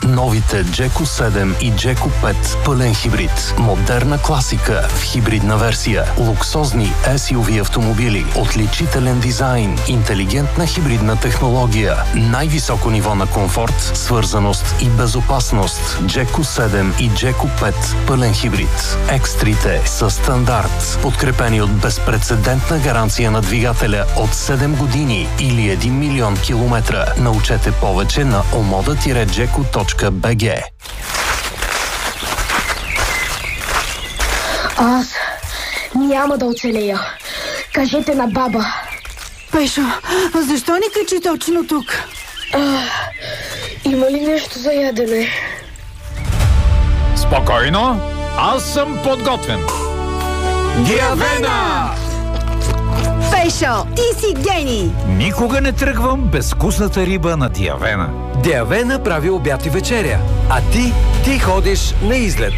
Новите Джеко 7 и Джеко 5 пълен хибрид. Модерна класика в хибридна версия. Луксозни SUV автомобили. Отличителен дизайн. Интелигентна хибридна технология. Най-високо ниво на комфорт, свързаност и безопасност. Джеко 7 и Джеко 5 пълен хибрид. Екстрите са стандарт. Подкрепени от безпрецедентна гаранция на двигателя от 7 години или 1 милион километра. Научете повече на omoda-jeco.bg. Аз няма да оцелея. Кажете на баба. Пешо, защо ни качи точно тук? Има ли нещо за ядене? Спокойно, аз съм подготвен. Диавена! Пешо, ти си гений! Никога не тръгвам без вкусната риба на Диавена. Диавена прави обяд и вечеря, а ти ходиш на излет.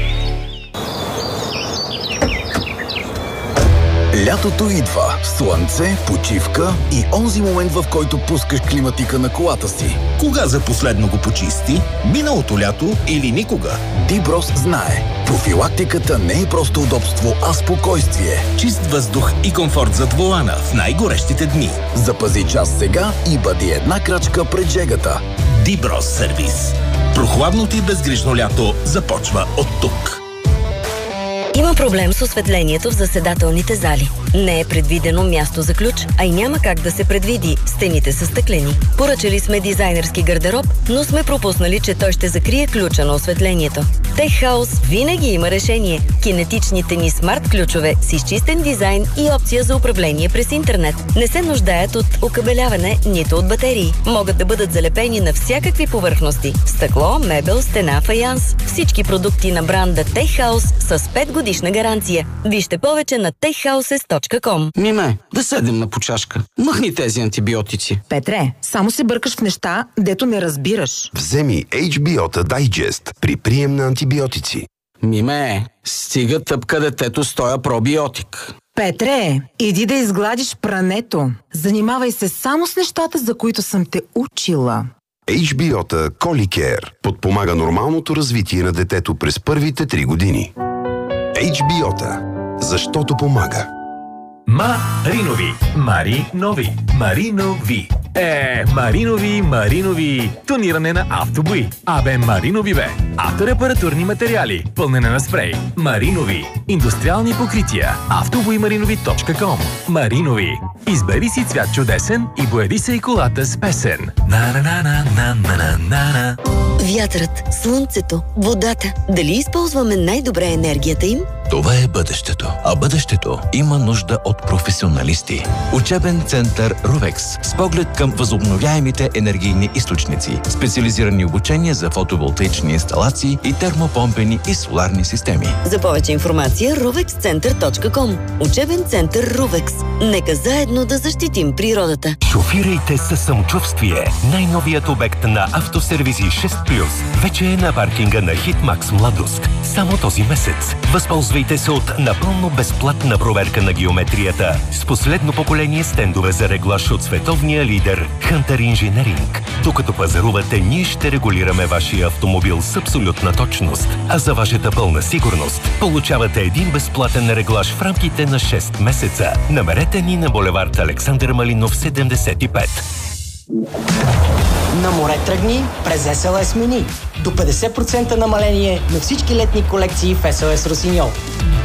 Лятото идва. Слънце, почивка и онзи момент, в който пускаш климатика на колата си. Кога за последно го почисти? Миналото лято или никога? Диброс знае. Профилактиката не е просто удобство, а спокойствие. Чист въздух и комфорт зад волана в най-горещите дни. Запази час сега и бъди една крачка пред жегата. Диброс сервис. Прохладното и безгрижно лято започва от тук. Има проблем с осветлението в заседателните зали. Не е предвидено място за ключ, а и няма как да се предвиди. Стените са стъклени. Поръчали сме дизайнерски гардероб, но сме пропуснали, че той ще закрие ключа на осветлението. Tech House винаги има решение. Кинетичните ни смарт ключове с изчистен дизайн и опция за управление през интернет. Не се нуждаят от окабеляване, нито от батерии. Могат да бъдат залепени на всякакви повърхности. Стъкло, мебел, стена, фаянс. Всички продукти на бранда Tech House с 5 годишна гаранция. Вижте повече на techhouses.com. Миме, да седнем на почашка. Махни тези антибиотици. Петре, само се бъркаш в неща, дето не разбираш. Вземи HBO Digest при прием на антибиотици. Миме, стига тъпка детето с тоя пробиотик. Петре, иди да изгладиш прането. Занимавай се само с нещата, за които съм те учила. HBO Colicare подпомага нормалното развитие на детето през първите 3 години. HBO, защото помага. Маринови. Маринови. Маринови. Маринови. Тониране на автобои. Маринови бе. Авторепаратурни материали. Пълнене на спрей. Маринови. Индустриални покрития. Автобоимаринови.com. Маринови. Избери си цвят чудесен и бояди се и колата с песен. На-на-на-на-на-на-на-на. Вятърът, слънцето, водата. Дали използваме най-добре енергията им? Това е бъдещето. А бъдещето има нужда от професионалисти. Учебен център Рувекс с поглед към възобновяемите енергийни източници. Специализирани обучения за фотоволтаични инсталации и термопомпени и соларни системи. За повече информация ruvexcenter.com. Учебен център Рувекс. Нека заедно да защитим природата. Шофирайте със самочувствие. Най-новият обект на Автосервизи 6+. Вече е на паркинга на Хитмакс Младост. Само този месец. Възползвайте се от напълно безплатна проверка на геометрията с последно поколение стендове за реглаж от световния лидер Hunter Engineering. Докато пазарувате, ние ще регулираме вашия автомобил с абсолютна точност. А за вашата пълна сигурност получавате един безплатен реглаж в рамките на 6 месеца. Намерете ни на булевард Александър Малинов 75. На море тръгни през SLS Mini. До 50% намаление на всички летни колекции в SLS Росиньол.